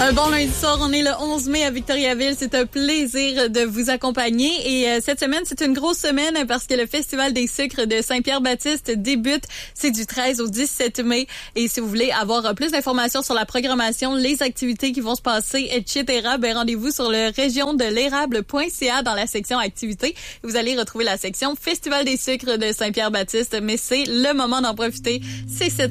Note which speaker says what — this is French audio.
Speaker 1: Un bon lundi soir, on est le 11 mai à Victoriaville. C'est un plaisir de vous accompagner. Et cette semaine, c'est une grosse semaine parce que le Festival des sucres de Saint-Pierre-Baptiste débute. C'est du 13 au 17 mai. Et si vous voulez avoir plus d'informations sur la programmation, les activités qui vont se passer, etc., ben rendez-vous sur le regiondelérable.ca dans la section activités. Vous allez retrouver la section Festival des sucres de Saint-Pierre-Baptiste. Mais c'est le moment d'en profiter. C'est cette